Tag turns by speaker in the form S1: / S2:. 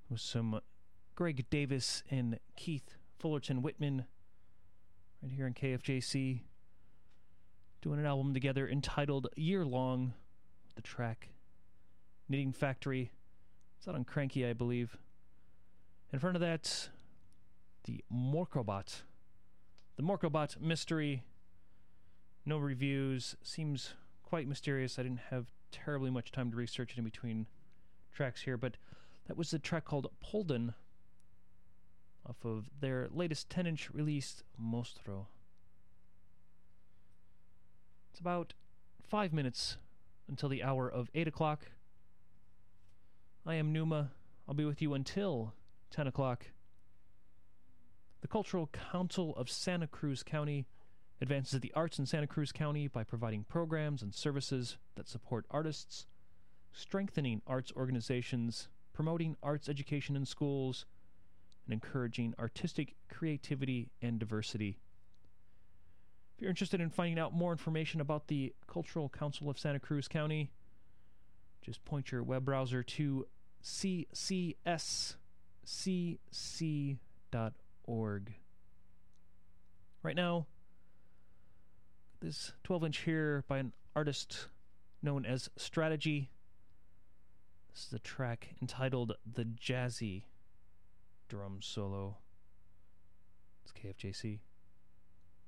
S1: with some Greg Davis and Keith Fullerton Whitman right here in KFJC, doing an album together entitled Year Long, the track Knitting Factory. It's out on Cranky, I believe. In front of that, the Morkobot. The Morkobot Mystery. No reviews. Seems quite mysterious. I didn't have terribly much time to research it in between tracks here, but that was the track called Polden off of their latest 10-inch release, Mostro. It's about 5 minutes until the hour of 8 o'clock. I am Numa. I'll be with you until 10 o'clock. The Cultural Council of Santa Cruz County advances the arts in Santa Cruz County by providing programs and services that support artists, strengthening arts organizations, promoting arts education in schools, and encouraging artistic creativity and diversity. If you're interested in finding out more information about the Cultural Council of Santa Cruz County, just point your web browser to ccscc.org. Right now, this 12-inch here by an artist known as Strategy. This is a track entitled The Jazzy Drum Solo. It's KFJC.